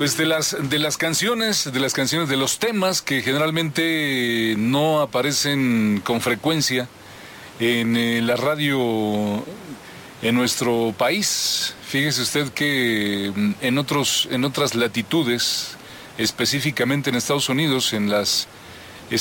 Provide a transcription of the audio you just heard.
Pues de las canciones, de los temas que generalmente no aparecen con frecuencia en la radio en nuestro país. Fíjese usted que en otras latitudes, específicamente en Estados Unidos, en las